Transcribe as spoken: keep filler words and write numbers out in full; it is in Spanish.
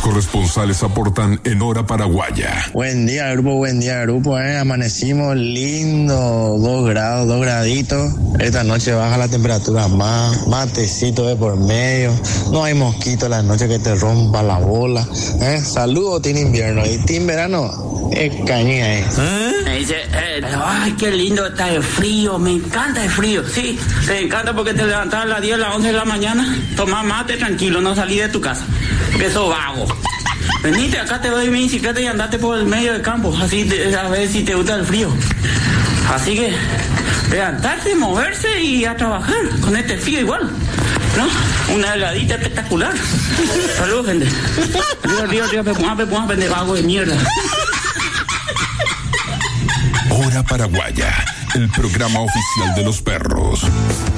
corresponsales aportan en Hora Paraguaya. Buen día, grupo, buen día, grupo. Eh. Amanecimos lindo, dos grados, dos graditos. Esta noche baja la temperatura más, matecito de por medio. No hay mosquito la noche que te rompa la bola. Eh. Saludos, Team Invierno. Y Team Verano, es caña, eh. ¿Eh? Me dice, eh, ay, qué lindo está el frío, me encanta el frío. Sí, te encanta porque te levantas a las diez, a las once de la mañana, tomás mate tranquilo, no salí de tu casa, porque sos vago. Venite, acá te doy mi bicicleta y andate por el medio del campo, así te, a ver si te gusta el frío. Así que, levantarse, moverse y a trabajar con este frío igual, ¿no? Una heladita espectacular. Saludos, gente. Arriba, arriba, arriba, pepuá, pepuá, pende vago de mierda. Hora Paraguaya, el programa oficial de los perros.